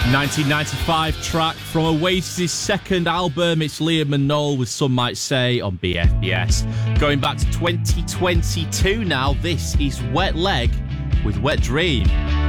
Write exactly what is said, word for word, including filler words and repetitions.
nineteen ninety-five track from Oasis' second album. It's Liam and Noel with Some Might Say on B F B S. Going back to twenty twenty-two now, this is Wet Leg with Wet Dream.